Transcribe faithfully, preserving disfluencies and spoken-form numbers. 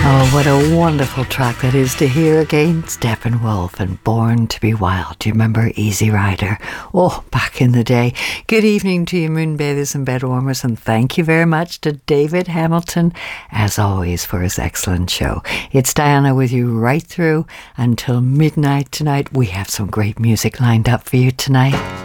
Oh, what a wonderful track that is to hear again. Steppenwolf and Born to be Wild. Do you remember Easy Rider? Oh, back in the day. Good evening to you, moonbathers and bedwarmers, and thank you very much to David Hamilton, as always, for his excellent show. It's Diana with you right through until midnight tonight. We have some great music lined up for you tonight.